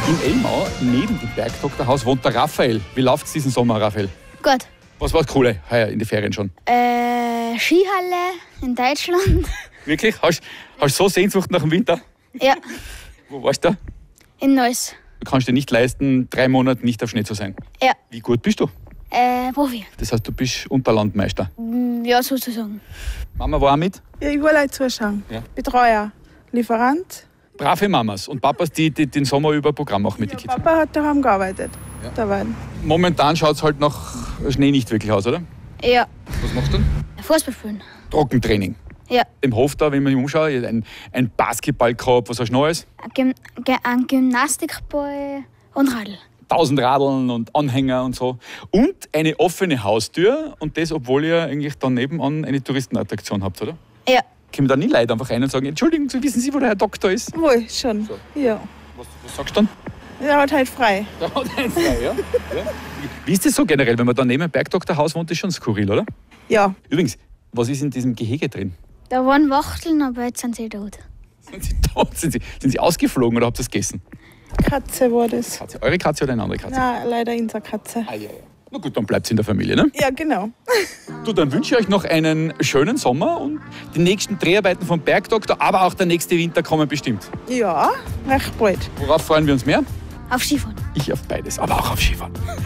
In Elmau, neben dem Bergdoktorhaus, wohnt der Raphael. Wie läuft's diesen Sommer, Raphael? Gut. Was war das Coole heuer in den Ferien schon? Skihalle in Deutschland. Wirklich? Hast du so Sehnsucht nach dem Winter? Ja, Wo warst du? in Neuss. Du kannst dir nicht leisten, 3 Monate nicht auf Schnee zu sein. Ja, Wie gut bist du? Profi. Das heißt, du bist Unterlandmeister. Ja, sozusagen. Mama war auch mit? Ja, ich will euch zuschauen. Ja. Betreuer, Lieferant. Brave Mamas und Papas, die den Sommer über Programm machen mit den Kids. Papa hat daheim gearbeitet. Ja. Dabei. Momentan schaut es halt nach Schnee nicht wirklich aus, oder? Ja, Was machst du denn? Fußball spielen. Trockentraining. Ja, Im Hof da, wenn man sich umschaut, ein Basketballkorb, was hast du noch alles? ein Gymnastikball und Radl. 1000 Radeln und Anhänger und so. Und eine offene Haustür und das, obwohl ihr eigentlich da nebenan eine Touristenattraktion habt, oder? Ja, Kommen da nie Leute einfach rein und sagen, Entschuldigung, wissen Sie, wo der Herr Doktor ist? Wohl, schon. So. Ja. Was sagst du dann? Er hat halt frei. Da hat er einen frei, ja? Wie ist das so generell, wenn man da neben dem Bergdoktorhaus wohnt, ist schon skurril, oder? Ja. Übrigens, was ist in diesem Gehege drin? da waren Wachteln, aber jetzt sind sie tot. Sind Sie tot? Sind Sie ausgeflogen oder habt ihr das gegessen? Katze war das. Katze. Eure Katze oder eine andere Katze? Nein, leider unsere Katze. Ah, ja. Na gut, dann bleibt in der Familie, ne? Ja, genau. Du, dann wünsche ich euch noch einen schönen Sommer und die nächsten Dreharbeiten vom Bergdoktor, aber auch der nächste Winter kommen bestimmt. Ja, recht bald. Worauf freuen wir uns mehr? Auf Skifahren. Ich auf beides, aber auch auf Skifahren.